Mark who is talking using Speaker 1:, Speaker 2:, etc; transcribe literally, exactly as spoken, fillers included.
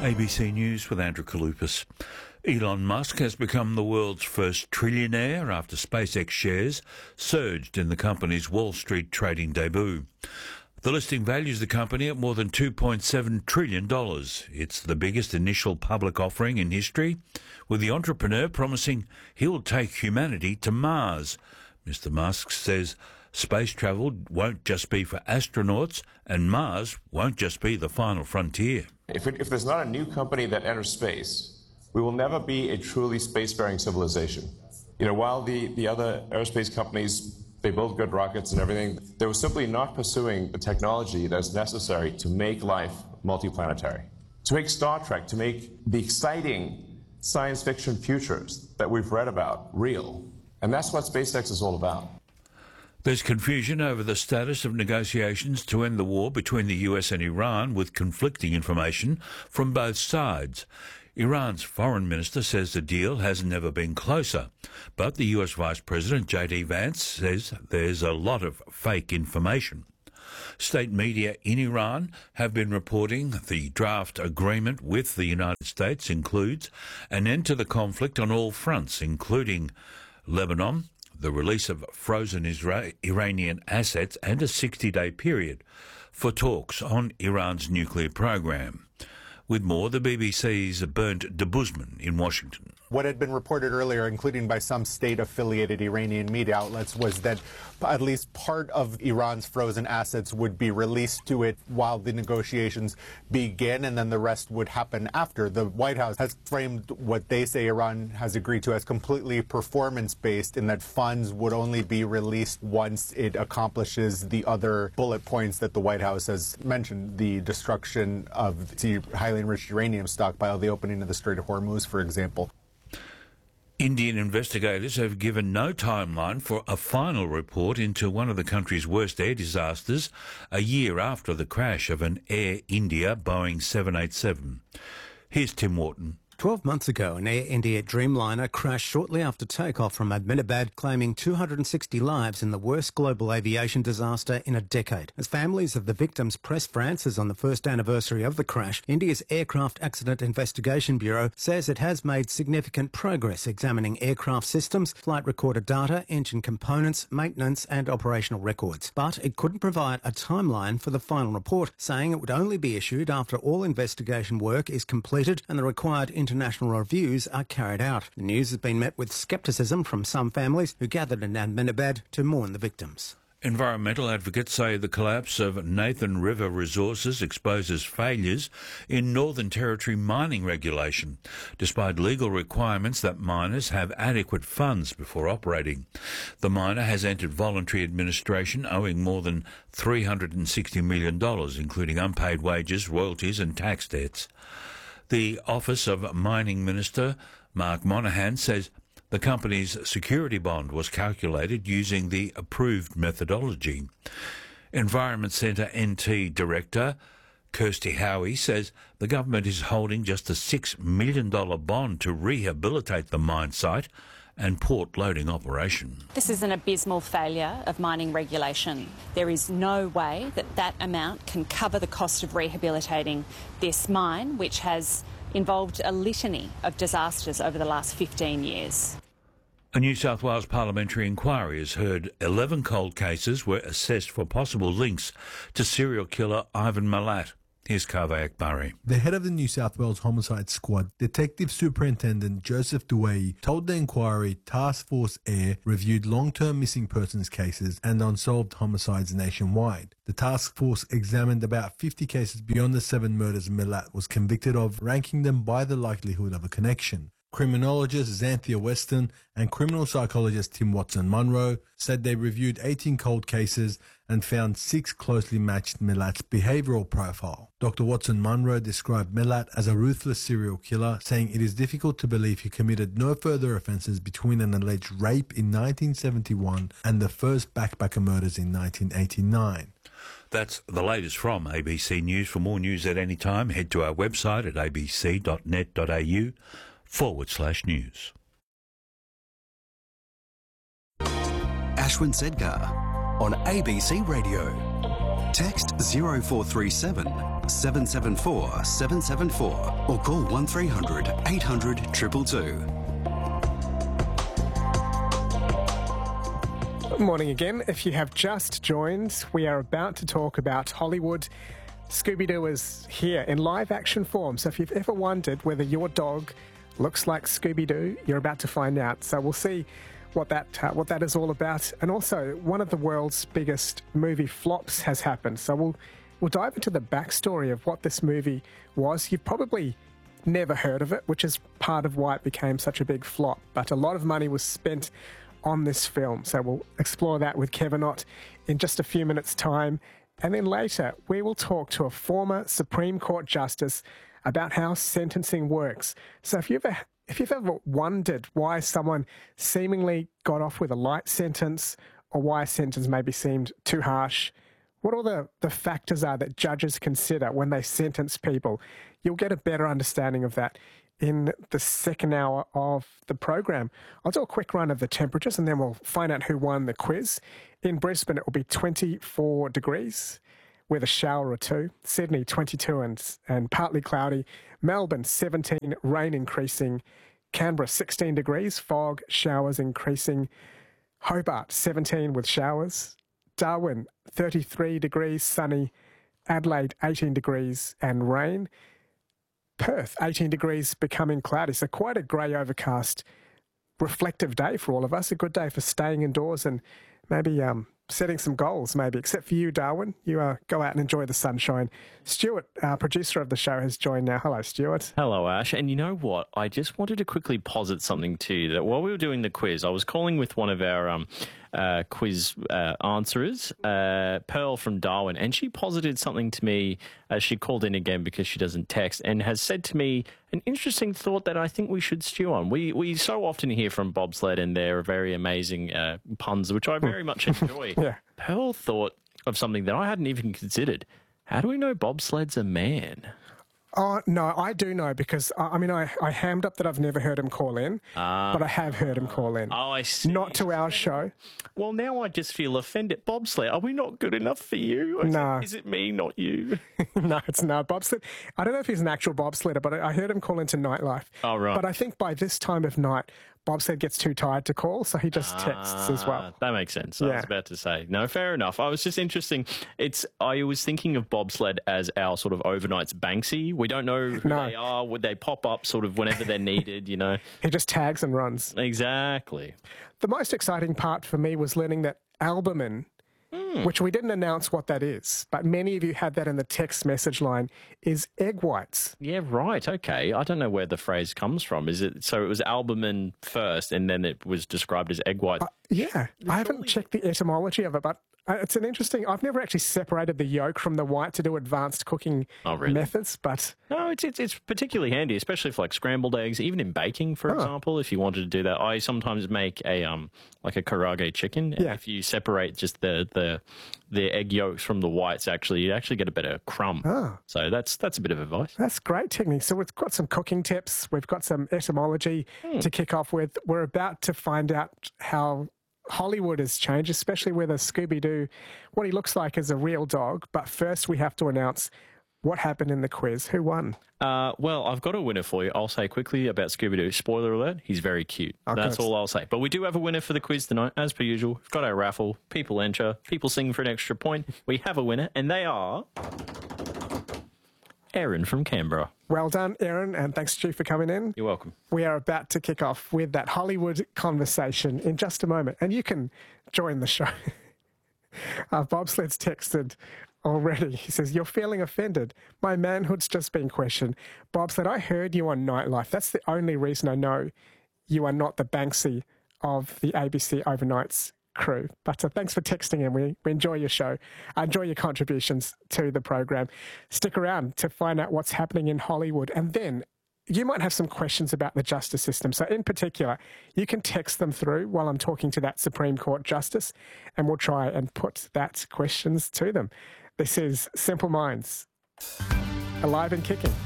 Speaker 1: A B C News with Andrew Kaloupas. Elon Musk has become the world's first trillionaire after SpaceX shares surged in the company's Wall Street trading debut. The listing values the company at more than two point seven trillion dollars. It's the biggest initial public offering in history, with the entrepreneur promising he'll take humanity to Mars. Mister Musk says space travel won't just be for astronauts, and Mars won't just be the final frontier.
Speaker 2: If, it, if there's not a new company that enters space, we will never be a truly spacefaring civilization. You know, while the, the other aerospace companies, they build good rockets and everything, they were simply not pursuing the technology that's necessary to make life multiplanetary, to make Star Trek, to make the exciting science fiction futures that we've read about real. And that's what SpaceX is all about.
Speaker 1: There's confusion over the status of negotiations to end the war between the U S and Iran, with conflicting information from both sides. Iran's foreign minister says the deal has never been closer, but the U S Vice President J D Vance says there's a lot of fake information. State media in Iran have been reporting the draft agreement with the United States includes an end to the conflict on all fronts, including Lebanon, the release of frozen Isra- Iranian assets, and a sixty-day period for talks on Iran's nuclear program. With more, the B B C's Bernd de Busman in Washington.
Speaker 3: What had been reported earlier, including by some state-affiliated Iranian media outlets, was that at least part of Iran's frozen assets would be released to it while the negotiations begin, and then the rest would happen after. The White House has framed what they say Iran has agreed to as completely performance-based, in that funds would only be released once it accomplishes the other bullet points that the White House has mentioned, the destruction of the highly enriched uranium stockpile, the opening of the Strait of Hormuz, for example.
Speaker 1: Indian investigators have given no timeline for a final report into one of the country's worst air disasters a year after the crash of an Air India Boeing seven eighty-seven. Here's Tim Wharton.
Speaker 4: Twelve months ago, an Air India Dreamliner crashed shortly after takeoff from Ahmedabad, claiming two hundred sixty lives in the worst global aviation disaster in a decade. As families of the victims press for answers on the first anniversary of the crash, India's Aircraft Accident Investigation Bureau says it has made significant progress examining aircraft systems, flight recorder data, engine components, maintenance and operational records. But it couldn't provide a timeline for the final report, saying it would only be issued after all investigation work is completed and the required international reviews are carried out. The news has been met with scepticism from some families who gathered in Ahmedabad to mourn the victims.
Speaker 1: Environmental advocates say the collapse of Nathan River Resources exposes failures in Northern Territory mining regulation, despite legal requirements that miners have adequate funds before operating. The miner has entered voluntary administration, owing more than three hundred sixty million dollars, including unpaid wages, royalties and tax debts. The Office of Mining Minister Mark Monaghan says the company's security bond was calculated using the approved methodology. Environment Centre N T Director Kirsty Howie says the government is holding just a six million dollars bond to rehabilitate the mine site and port loading operation.
Speaker 5: This is an abysmal failure of mining regulation. There is no way that that amount can cover the cost of rehabilitating this mine, which has involved a litany of disasters over the last fifteen years.
Speaker 1: A New South Wales parliamentary inquiry has heard eleven cold cases were assessed for possible links to serial killer Ivan Milat. Here's Kaveh Akbari.
Speaker 6: The head of the New South Wales Homicide Squad, Detective Superintendent Joseph Duway, told the inquiry Task Force Air reviewed long-term missing persons cases and unsolved homicides nationwide. The task force examined about fifty cases beyond the seven murders Milat was convicted of, ranking them by the likelihood of a connection. Criminologist Xanthia Weston and criminal psychologist Tim Watson-Munro said they reviewed eighteen cold cases and found six closely matched Milat's behavioural profile. Doctor Watson-Munro described Milat as a ruthless serial killer, saying it is difficult to believe he committed no further offences between an alleged rape in nineteen seventy-one and the first backpacker murders in nineteen eighty-nine.
Speaker 1: That's the latest from A B C News. For more news at any time, head to our website at abc.net.au forward slash news.
Speaker 7: Ashwin Sedgar on A B C Radio. Text zero four three seven, seven seven four, seven seven four or call one three hundred, eight hundred, two two two.
Speaker 8: Good morning again. If you have just joined, we are about to talk about Hollywood. Scooby-Doo is here in live action form. So if you've ever wondered whether your dog looks like Scooby-Doo, you're about to find out. So we'll see what that uh, what that is all about. And also, one of the world's biggest movie flops has happened. So we'll we'll dive into the backstory of what this movie was. You've probably never heard of it, which is part of why it became such a big flop. But a lot of money was spent on this film. So we'll explore that with Kevin Ott in just a few minutes' time. And then later, we will talk to a former Supreme Court Justice about how sentencing works. So if you've ever, if you've ever wondered why someone seemingly got off with a light sentence or why a sentence maybe seemed too harsh, what all the, the factors are that judges consider when they sentence people, you'll get a better understanding of that in the second hour of the program. I'll do a quick run of the temperatures and then we'll find out who won the quiz. In Brisbane, it will be twenty-four degrees with a shower or two. Sydney, twenty-two and, and partly cloudy. Melbourne, seventeen, rain increasing. Canberra, sixteen degrees, fog, showers increasing. Hobart, seventeen with showers. Darwin, thirty-three degrees, sunny. Adelaide, eighteen degrees and rain. Perth, eighteen degrees, becoming cloudy. So quite a grey, overcast, reflective day for all of us. A good day for staying indoors and maybe um, setting some goals, maybe. Except for you, Darwin. You uh, go out and enjoy the sunshine. Stuart, our producer of the show, has joined now. Hello, Stuart.
Speaker 9: Hello, Ash. And you know what? I just wanted to quickly posit something to you. That while we were doing the quiz, I was calling with one of our um, uh, quiz uh, answerers, uh, Pearl from Darwin, and she posited something to me as she called in again because she doesn't text, and has said to me an interesting thought that I think we should stew on. We we so often hear from bobsled and their very amazing uh, puns, which I very much enjoy.
Speaker 8: Yeah.
Speaker 9: Pearl thought of something that I hadn't even considered. How do we know bobsled's a man?
Speaker 8: Oh, no, I do know because, uh, I mean, I, I hammed up that I've never heard him call in, uh, but I have heard him call in.
Speaker 9: Oh, I see.
Speaker 8: Not to our show.
Speaker 9: Well, now I just feel offended. Bobsled, are we not good enough for you? Is
Speaker 8: no.
Speaker 9: It, is it me, not you?
Speaker 8: No, it's not. Bobsled. I don't know if he's an actual bobsledder, but I, I heard him call into Nightlife.
Speaker 9: Oh, right.
Speaker 8: But I think by this time of night, Bobsled gets too tired to call, so he just texts
Speaker 9: ah,
Speaker 8: as well.
Speaker 9: That makes sense.
Speaker 8: Yeah.
Speaker 9: I was about to say. No, fair enough. I was just interesting. It's. I was thinking of bobsled as our sort of overnight's Banksy. We don't know who
Speaker 8: no.
Speaker 9: they are. Would they pop up sort of whenever they're needed, you know?
Speaker 8: He just tags and runs.
Speaker 9: Exactly.
Speaker 8: The most exciting part for me was learning that albumin, mm. which we didn't announce what that is, but many of you had that in the text message line, is egg whites.
Speaker 9: Yeah, right. Okay. I don't know where the phrase comes from. Is it so it was albumin first and then it was described as egg whites?
Speaker 8: Uh, yeah. I haven't checked the etymology of it, but uh, it's an interesting... I've never actually separated the yolk from the white to do advanced cooking
Speaker 9: oh, really?
Speaker 8: methods, but...
Speaker 9: No, it's, it's it's particularly handy, especially for like scrambled eggs, even in baking, for
Speaker 8: oh.
Speaker 9: example, if you wanted to do that. I sometimes make a um like a karage chicken. And
Speaker 8: yeah.
Speaker 9: if you separate just the, the the egg yolks from the whites, actually, you actually get a better crumb.
Speaker 8: Oh.
Speaker 9: So that's that's a bit of advice.
Speaker 8: That's great technique. So we've got some cooking tips. We've got some etymology hmm. to kick off with. We're about to find out how Hollywood has changed, especially with a Scooby-Doo, what he looks like as a real dog. But first we have to announce what happened in the quiz. Who won?
Speaker 9: Uh, well, I've got a winner for you. I'll say quickly about Scooby-Doo. Spoiler alert, he's very cute. Oh, That's all I'll say. But we do have a winner for the quiz tonight, as per usual. We've got our raffle. People enter. People sing for an extra point. We have a winner, and they are... Aaron from Canberra.
Speaker 8: Well done, Aaron, and thanks to you for coming in.
Speaker 9: You're welcome.
Speaker 8: We are about to kick off with that Hollywood conversation in just a moment, and you can join the show. uh, Bobsled's texted already. He says, "You're feeling offended. My manhood's just been questioned. Bobsled, I heard you on Nightlife. That's the only reason I know you are not the Banksy of the A B C Overnights crew." But uh, thanks for texting in. We, we enjoy your show. I enjoy your contributions to the program. Stick around to find out what's happening in Hollywood. And then you might have some questions about the justice system. So in particular, you can text them through while I'm talking to that Supreme Court Justice, and we'll try and put that questions to them. This is Simple Minds, alive and kicking.